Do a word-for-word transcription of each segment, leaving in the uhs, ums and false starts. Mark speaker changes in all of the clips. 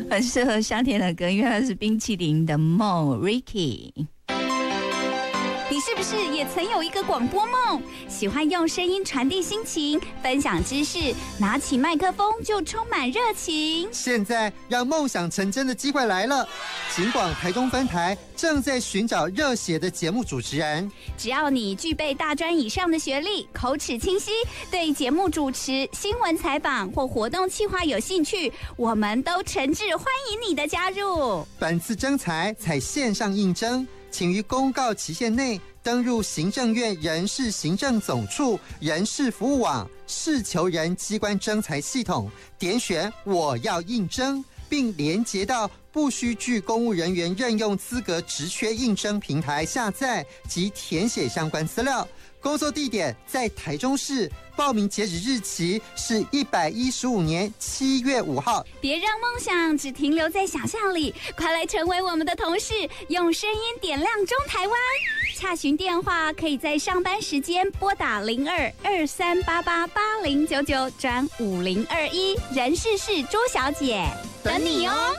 Speaker 1: 很适合夏天的歌，因为它是冰淇淋的梦 Ricky。
Speaker 2: 你是不是也曾有一个广播梦？喜欢用声音传递心情，分享知识，拿起麦克风就充满热情。
Speaker 3: 现在让梦想成真的机会来了！警广台中分台正在寻找热血的节目主持人。
Speaker 2: 只要你具备大专以上的学历，口齿清晰，对节目主持、新闻采访或活动企划有兴趣，我们都诚挚欢迎你的加入。
Speaker 3: 本次征才采线上应征，请于公告期限内登入行政院人事行政总处人事服务网事求人机关征才系统，点选我要应征，并连结到不需具公务人员任用资格职缺应征平台下载及填写相关资料。工作地点在台中市，报名截止日期是一百一十五年七月五号。
Speaker 2: 别让梦想只停留在想象里，快来成为我们的同事，用声音点亮中台湾。洽询电话可以在上班时间拨打零二二三八八八零九九转五零二一，人事室朱小姐等你哦。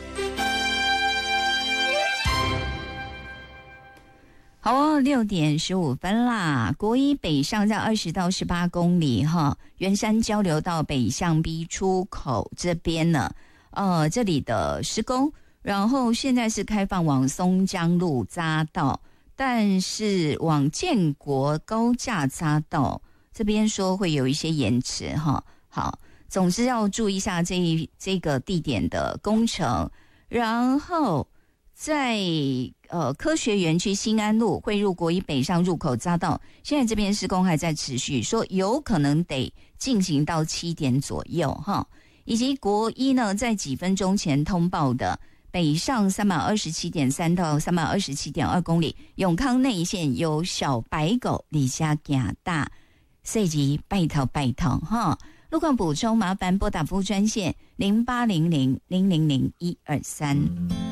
Speaker 1: 好哦，六点十五分啦。国一北上在二十到十八公里哈，圆山交流道北向 B 出口这边呢，呃，这里的施工，然后现在是开放往松江路匝道，但是往建国高架匝道这边说会有一些延迟哈。好，总之要注意一下这一这个地点的工程，然后在呃科学园区新安路汇入国一北上入口匝道，现在这边施工还在持续，说有可能得进行到七点左右哈。以及国一呢，在几分钟前通报的北上三百二十七点三到三百二十七点二公里，永康内线有小白狗离家行大，涉及拜托拜托哈。路况补充，麻烦拨打服务专线零八零零零零零一二三。